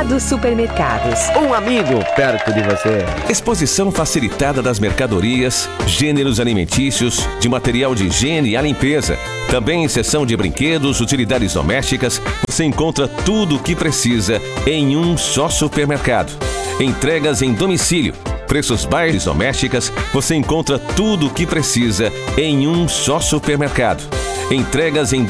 Mercado Supermercados. Um amigo perto de você. Exposição facilitada das mercadorias, gêneros alimentícios, de material de higiene e a limpeza. Também em seção de brinquedos, utilidades domésticas, você encontra tudo o que precisa em um só supermercado. Entregas em domicílio, preços baixos domésticas, você encontra tudo o que precisa em um só supermercado. Entregas em